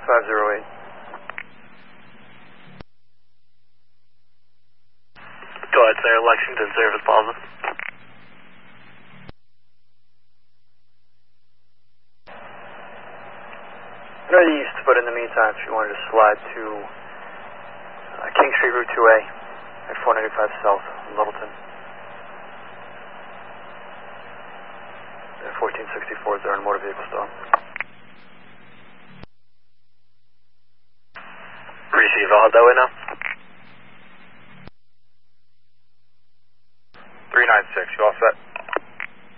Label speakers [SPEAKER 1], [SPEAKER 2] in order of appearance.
[SPEAKER 1] 508.
[SPEAKER 2] Go ahead, sir. Lexington Service Plaza.
[SPEAKER 1] Northeast, but in the meantime, if you wanted to slide to King Street Route 2A at 495 South, Littleton. At 1464 is there on motor vehicle stop.
[SPEAKER 2] Receive, I'll head that way now.